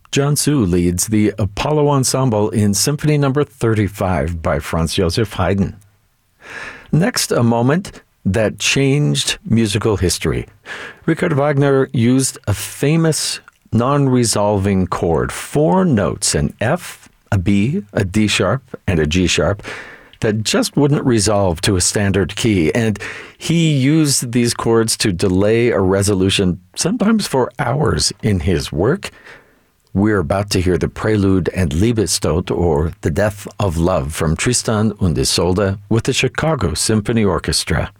John Su leads the Apollo Ensemble in Symphony No. 35 by Franz Joseph Haydn. Next, a moment that changed musical history. Richard Wagner used a famous non-resolving chord, 4 notes, an F, a B, a D sharp, and a G sharp, that just wouldn't resolve to a standard key. And he used these chords to delay a resolution, sometimes for hours, in his work. We're about to hear the Prelude and Liebestod, or The Death of Love, from Tristan und Isolde with the Chicago Symphony Orchestra.